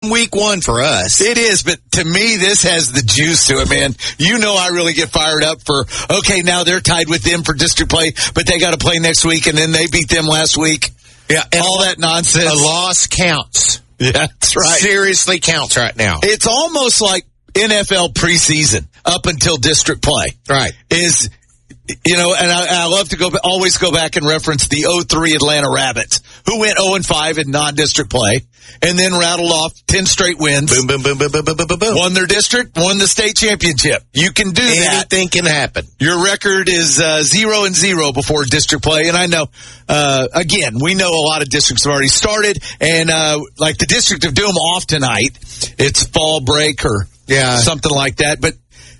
week one for us. It is, but to me, this has the juice to it, man. You know I really get fired up for, okay, now they're tied with them for district play, but they got to play next week, and then they beat them last week. Yeah, and all that nonsense. A loss counts. Yeah, that's right. Seriously counts right now. It's almost like NFL preseason up until district play. Right. Is, you know, and I love to always go back and reference the 03 Atlanta Rabbits, who went 0-5 in non-district play, and then rattled off 10 straight wins. Boom, boom, boom, boom, boom, boom, boom, boom. Won their district, won the state championship. You can do that. Anything can happen. Your record is 0-0 before district play, and I know, again, we know a lot of districts have already started, and like the District of Doom off tonight, it's fall break or something like that, but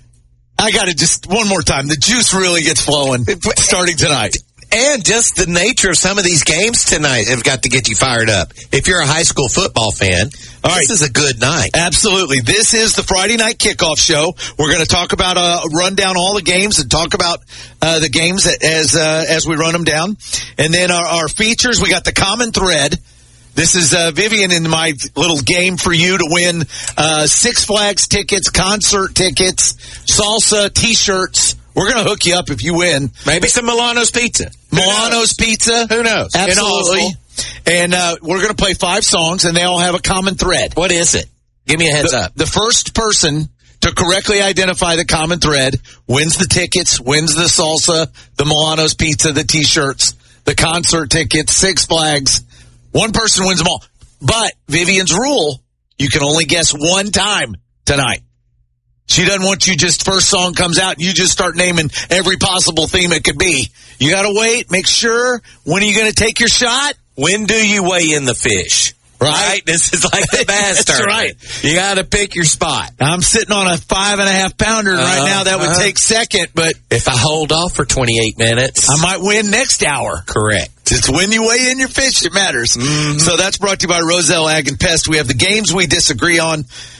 I got to just, one more time, the juice really gets flowing starting tonight. And just the nature of some of these games tonight have got to get you fired up. If you're a high school football fan, this is a good night. Absolutely. This is the Friday night kickoff show. We're going to talk about, run down all the games and talk about the games as we run them down. And then our features, we got the common thread. This is Vivian in my little game for you to win Six Flags tickets, concert tickets, salsa, T-shirts. We're going to hook you up if you win. Maybe some Milano's Pizza. Milano's Pizza. Who knows? Absolutely. And we're going to play 5 songs, and they all have a common thread. What is it? Give me a heads up. The first person to correctly identify the common thread wins the tickets, wins the salsa, the Milano's Pizza, the T-shirts, the concert tickets, Six Flags. One person wins them all. But Vivian's rule, you can only guess one time tonight. She doesn't want you just first song comes out and you just start naming every possible theme it could be. You got to wait, make sure. When are you going to take your shot? When do you weigh in the fish? Right? This is like the bass That's tournament. right. You got to pick your spot. I'm sitting on a 5.5 pounder right now. That would take second, but if I hold off for 28 minutes, I might win next hour. Correct. It's when you weigh in your fish that matters. Mm-hmm. So that's brought to you by Roselle Ag and Pest. We have the games we disagree on.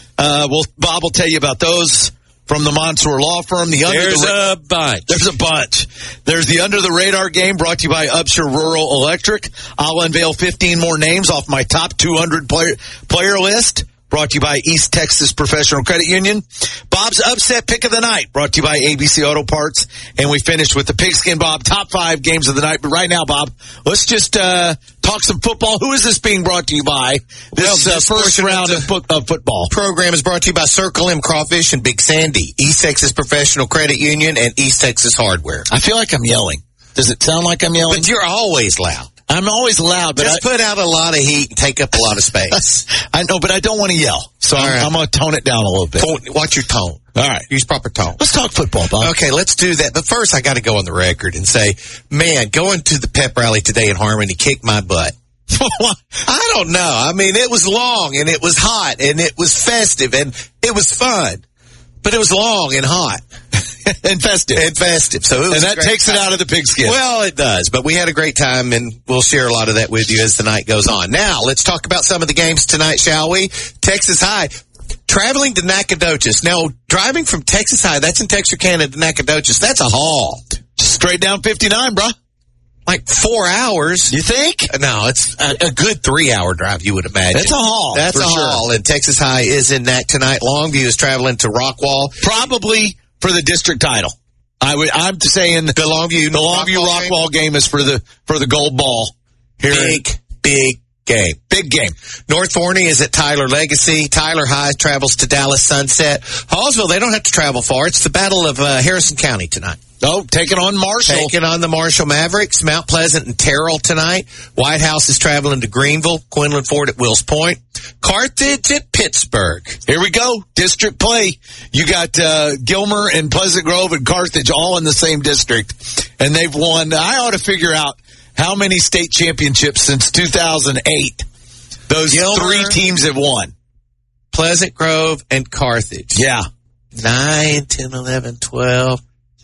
Bob will tell you about those from the Monsoor Law Firm. There's a bunch. There's the Under the Radar game brought to you by Upshur Rural Electric. I'll unveil 15 more names off my top 200 player list. Brought to you by East Texas Professional Credit Union. Bob's Upset Pick of the Night, brought to you by ABC Auto Parts. And we finished with the Pigskin Bob top 5 games of the night. But right now, Bob, let's just talk some football. Who is this being brought to you by? This first round of football. Program is brought to you by Circle M Crawfish and Big Sandy, East Texas Professional Credit Union, and East Texas Hardware. I feel like I'm yelling. Does it sound like I'm yelling? But you're always loud. I'm always loud, but just put out a lot of heat and take up a lot of space. I know, but I don't want to yell, so I'm going to tone it down a little bit. Watch your tone. All right. Use proper tone. Let's talk football, Bob. Okay, let's do that. But first, I got to go on the record and say, man, going to the pep rally today in Harmony kicked my butt. I don't know. I mean, it was long, and it was hot, and it was festive, and it was fun. But it was long and hot. And festive. So it was and that takes it out of the pigskin. Well, it does. But we had a great time, and we'll share a lot of that with you as the night goes on. Now, let's talk about some of the games tonight, shall we? Texas High traveling to Nacogdoches. Now, driving from Texas High, that's in Texarkana to Nacogdoches, that's a haul. Straight down 59, bro. Like 4 hours. You think? No, it's a good 3-hour drive, you would imagine. That's a haul. That's a haul. And Texas High is in that tonight. Longview is traveling to Rockwall. Probably for the district title. I'm saying the Longview Rockwall game is for the gold ball. Big game. Big game. North Forney is at Tyler Legacy. Tyler High travels to Dallas Sunset. Hallsville, they don't have to travel far. It's the Battle of Harrison County tonight. Oh, taking on Marshall. Taking on the Marshall Mavericks. Mount Pleasant and Terrell tonight. White House is traveling to Greenville. Quinlan Ford at Wills Point. Carthage at Pittsburgh. Here we go. District play. You got Gilmer and Pleasant Grove and Carthage all in the same district. And they've won. I ought to figure out how many state championships since 2008 those three teams have won. Pleasant Grove and Carthage. Yeah. 9, 10, 11, 12.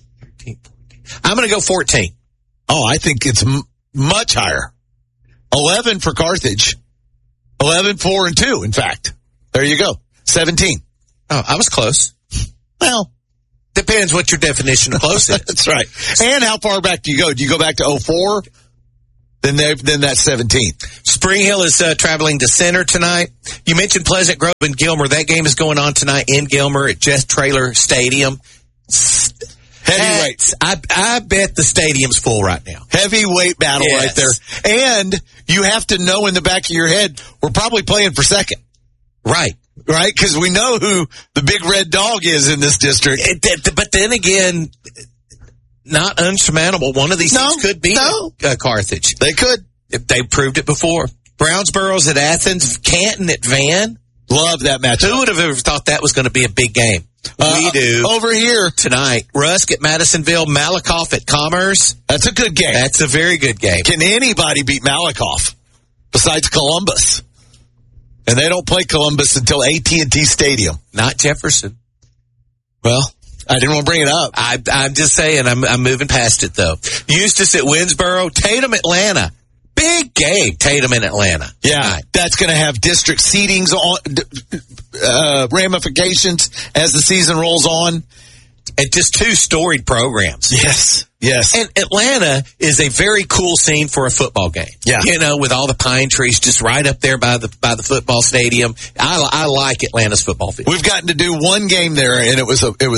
I'm going to go 14. Oh, I think it's much higher. 11 for Carthage. 11, 4, and 2, in fact. There you go. 17. Oh, I was close. Well, depends what your definition of close is. That's right. And how far back do you go? Do you go back to 04? than that 17. Spring Hill is traveling to Center tonight. You mentioned Pleasant Grove and Gilmer. That game is going on tonight in Gilmer at Jeff Traylor Stadium. Heavyweight. I bet the stadium's full right now. Heavyweight battle right there. And you have to know in the back of your head, we're probably playing for second. Right. Right? Because we know who the big red dog is in this district. But then again, not unsurmountable. One of these teams could be Carthage. They could. They proved it before. Brownsboro's at Athens. Canton at Van. Love that matchup. Who would have ever thought that was going to be a big game? We do. Over here. Tonight. Rusk at Madisonville. Malakoff at Commerce. That's a good game. That's a very good game. Can anybody beat Malakoff besides Columbus? And they don't play Columbus until AT&T Stadium. Not Jefferson. Well, I didn't want to bring it up. I'm just saying, I'm moving past it, though. Eustis at Winsboro. Tatum, Atlanta. Big game, Tatum in Atlanta. Yeah, tonight. That's going to have district seedings on ramifications as the season rolls on. And just two storied programs. Yes. And Atlanta is a very cool scene for a football game. Yeah. You know, with all the pine trees just right up there by the football stadium. I like Atlanta's football field. We've gotten to do one game there, and it was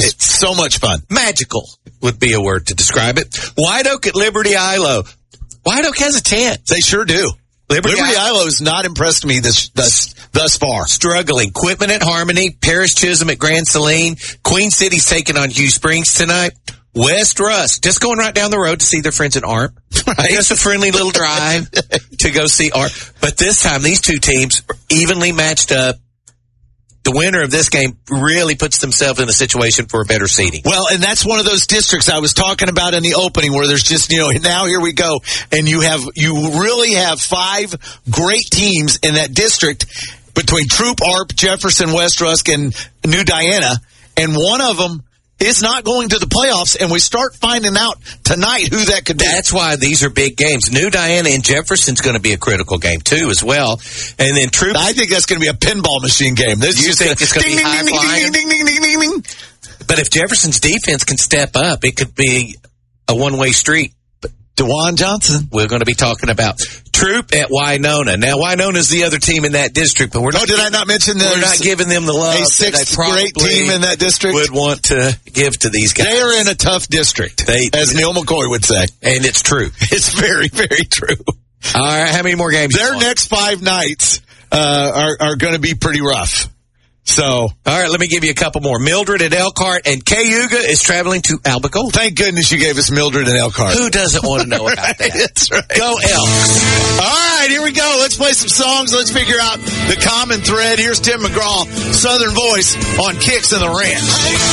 so much fun. Magical would be a word to describe it. White Oak at Liberty Ilo. White Oak has a chance. They sure do. Liberty Ilo has not impressed me thus far. Struggling. Quitman at Harmony. Paris Chisholm at Grand Saline. Queen City's taking on Hugh Springs tonight. West Rusk, just going right down the road to see their friends in ARP. Right. Just a friendly little drive to go see ARP. But this time, these two teams are evenly matched up. The winner of this game really puts themselves in a situation for a better seeding. Well, and that's one of those districts I was talking about in the opening where there's just, now here we go. And you really have 5 great teams in that district between Troop, ARP, Jefferson, West Rusk, and New Diana. And one of them is not going to the playoffs, and we start finding out tonight who that could be. That's why these are big games. New Diana and Jefferson's going to be a critical game, too, as well. And then Troop. I think that's going to be a pinball machine game. You think it's going to be high-flying? But if Jefferson's defense can step up, it could be a one-way street. DeJuan Johnson. We're going to be talking about Troop at Winona. Now, Winona's the other team in that district, but we're not. Did I not mention that? We're not giving them the love. A 6th great team in that district would want to give to these guys. They are in a tough district, as Neil McCoy would say, and it's true. It's very, very true. All right, how many more games? Their next 5 nights are going to be pretty rough. So, all right, let me give you a couple more. Mildred at Elkhart, and Cayuga is traveling to Albacoa. Thank goodness you gave us Mildred and Elkhart. Who doesn't want to know about that? That's right. Go Elks. All right, here we go. Let's play some songs. Let's figure out the common thread. Here's Tim McGraw, Southern Voice on Kicks in the Ranch.